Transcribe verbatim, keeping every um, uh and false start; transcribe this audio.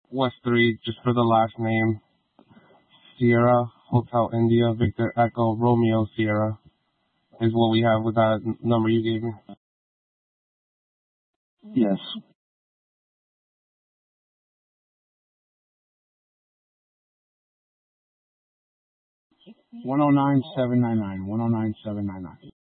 West three, just for the last name. Sierra, Hotel India, Victor Echo, Romeo Sierra is what we have with that n- number you gave me. Yes. one oh nine seven nine nine. one oh nine seven nine nine.